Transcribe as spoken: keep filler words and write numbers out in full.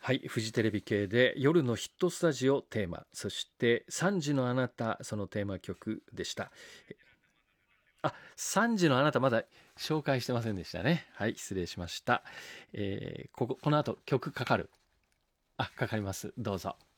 はい、フジテレビ系で夜のヒットスタジオテーマ、そしてさんじのあなた、そのテーマ曲でした。あ、さんじのあなたまだ紹介してませんでしたね。はい、失礼しました。えーここ、この後曲かかる。あ、かかります。どうぞ。